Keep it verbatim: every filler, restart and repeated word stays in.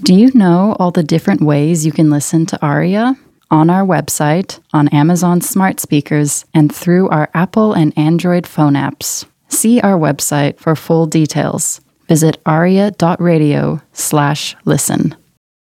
Do you know all the different ways you can listen to Aria? On our website, on Amazon smart speakers, and through our Apple and Android phone apps. See our website for full details. Visit aria dot radio slash listen.